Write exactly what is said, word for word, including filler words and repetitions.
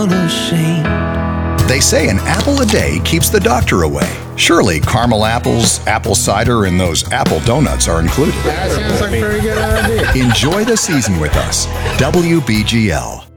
unashamed. They say an apple a day keeps the doctor away. Surely caramel apples, apple cider, and those apple donuts are included. That sounds like a very good idea. Enjoy the season with us. W B G L.